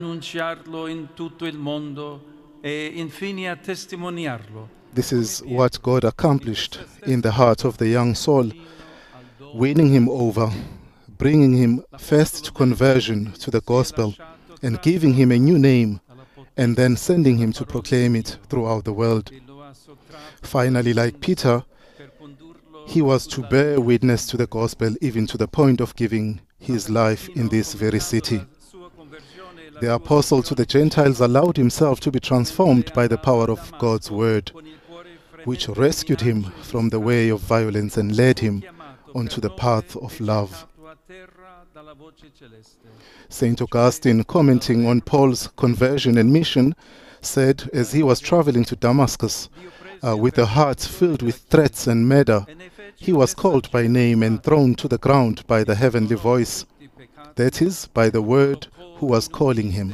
annunciarlo in tutto il mondo e infine a testimoniarlo. This is what God accomplished in the heart of the young Saul, winning him over, bringing him first to conversion to the gospel and giving him a new name, and then sending him to proclaim it throughout the world. Finally, like Peter, he was to bear witness to the gospel even to the point of giving his life in this very city. The apostle to the Gentiles allowed himself to be transformed by the power of God's word, which rescued him from the way of violence and led him onto the path of love. Saint Augustine, commenting on Paul's conversion and mission, said as he was traveling to Damascus with a heart filled with threats and murder, he was called by name and thrown to the ground by the heavenly voice, that is, by the word who was calling him.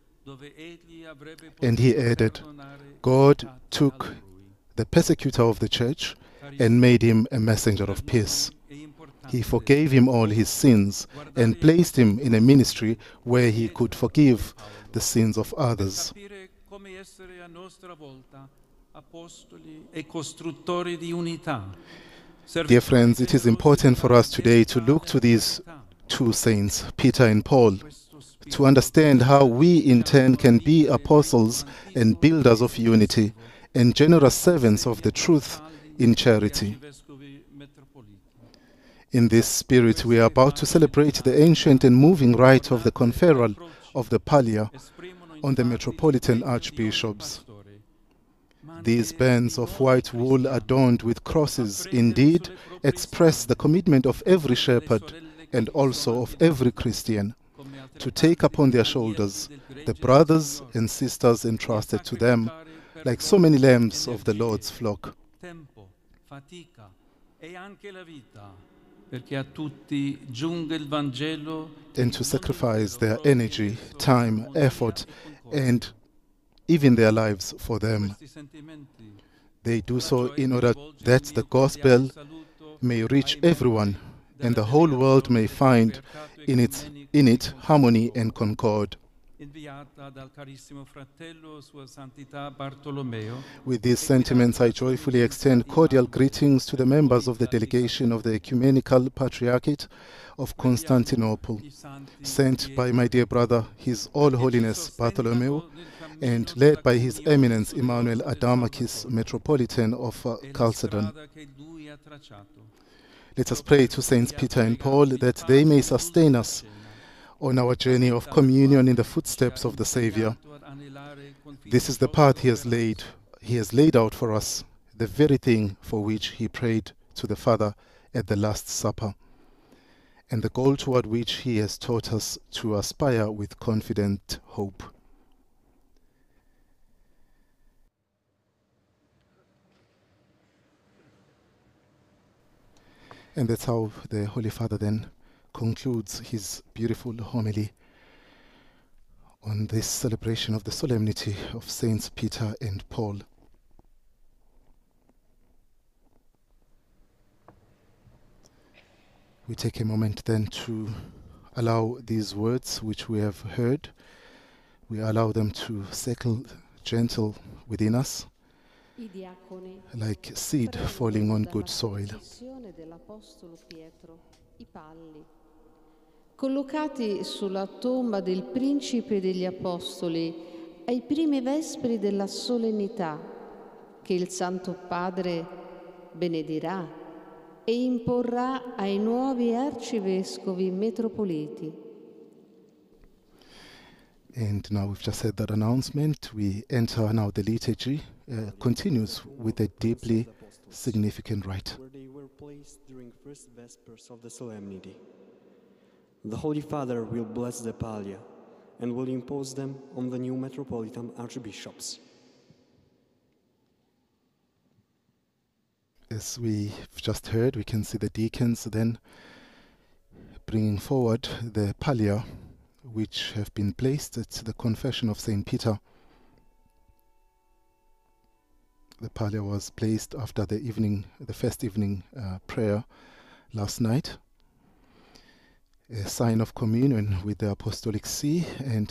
And he added, God took the persecutor of the church and made him a messenger of peace. He forgave him all his sins and placed him in a ministry where he could forgive the sins of others. Dear friends, it is important for us today to look to these two saints, Peter and Paul, to understand how we in turn can be apostles and builders of unity and generous servants of the truth in charity. In this spirit, we are about to celebrate the ancient and moving rite of the conferral of the pallia on the metropolitan archbishops. These bands of white wool adorned with crosses indeed express the commitment of every shepherd and also of every Christian to take upon their shoulders the brothers and sisters entrusted to them, like so many lambs of the Lord's flock, and to sacrifice their energy, time, effort, and even their lives for them. They do so in order that the gospel may reach everyone and the whole world may find in it harmony and concord. With these sentiments, I joyfully extend cordial greetings to the members of the delegation of the Ecumenical Patriarchate of Constantinople, sent by my dear brother, His All Holiness Bartholomew, and led by His Eminence Emmanuel Adamakis, Metropolitan of Chalcedon. Let us pray to Saints Peter and Paul that they may sustain us on our journey of communion in the footsteps of the Savior. This is the path He has laid out for us, the very thing for which He prayed to the Father at the Last Supper, and the goal toward which He has taught us to aspire with confident hope. And that's how the Holy Father then concludes his beautiful homily on this celebration of the solemnity of Saints Peter and Paul. We take a moment then to allow these words which we have heard, we allow them to settle gentle within us, like seed falling on good soil. Collocati sulla tomba del Principe degli Apostoli ai primi vespri della solennità che il Santo Padre benedirà e imporrà ai nuovi arcivescovi metropoliti. And now we've just heard that announcement. We enter now the liturgy, continues with a deeply significant rite. Where they were placed during first vespers of the solemnity. The Holy Father will bless the pallia and will impose them on the new metropolitan archbishops. As we've just heard, we can see the deacons then bringing forward the pallia which have been placed at the confession of St. Peter. The pallia was placed after the first evening prayer last night, a sign of communion with the Apostolic See and